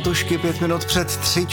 Tušky 5 minut před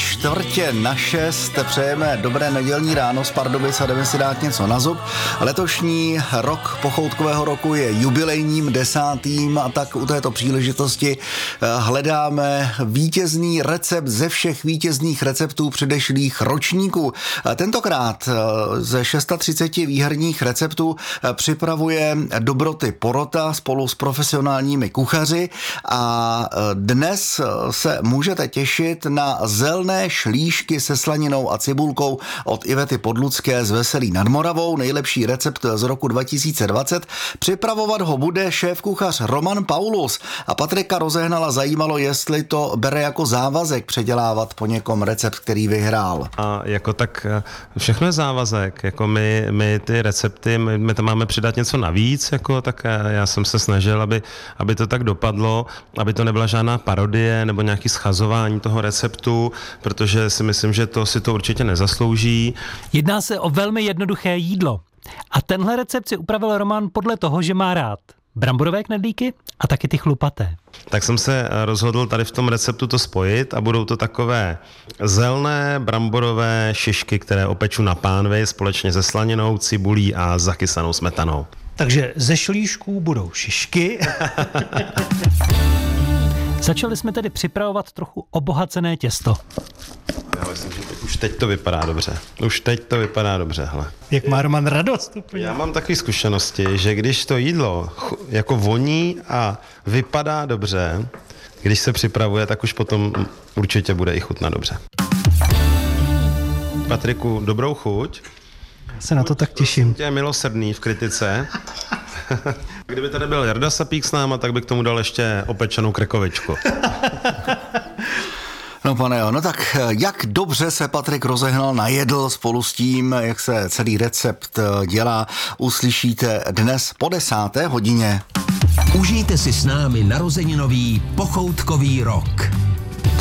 3:45 přejeme dobré nedělní ráno z Pardubic a jdeme si dát něco na zub. Letošní rok pochoutkového roku je jubilejním 10. a tak u této příležitosti hledáme vítězný recept ze všech vítězných receptů předešlých ročníků. Tentokrát ze 630 výherních receptů připravuje Dobroty Porota spolu s profesionálními kuchaři a dnes se můžete těšit na zelné šlíšky se slaninou a cibulkou od Ivety Podlucké z Veselí nad Moravou. Nejlepší recept z roku 2020. Připravovat ho bude šéfkuchař Roman Paulus a Patrika Rozehnala zajímalo, jestli to bere jako závazek předělávat po někom recept, který vyhrál. A jako tak všechno je závazek, jako my ty recepty, my tam máme přidat něco navíc, jako tak já jsem se snažil, aby to tak dopadlo, aby to nebyla žádná parodie nebo nějaký schazování toho receptu, protože si myslím, že to si to určitě nezaslouží. Jedná se o velmi jednoduché jídlo. A tenhle recept si upravil Roman podle toho, že má rád bramborové knedlíky a taky ty chlupaté. Tak jsem se rozhodl tady v tom receptu to spojit a budou to takové zelné bramborové šišky, které opeču na pánvi společně se slaninou, cibulí a zachysanou smetanou. Takže ze šlíšků budou šišky. Začali jsme tedy připravovat trochu obohacené těsto. Já myslím, že už teď to vypadá dobře. Hele. Jak má Roman radost úplně. Já mám takové zkušenosti, že když to jídlo jako voní a vypadá dobře, když se připravuje, tak už potom určitě bude i chutnat dobře. Patriku, dobrou chuť. Já se na to tak těším. Je milosrdný v kritice. Kdyby tady byl Jarda Sapík s náma, tak bych k tomu dal ještě opečenou krekovičku. No pane jo, no tak jak dobře se Patrik Rozehnal najedl spolu s tím, jak se celý recept dělá, uslyšíte dnes po 10. hodině. Užijte si s námi narozeninový pochoutkový rok.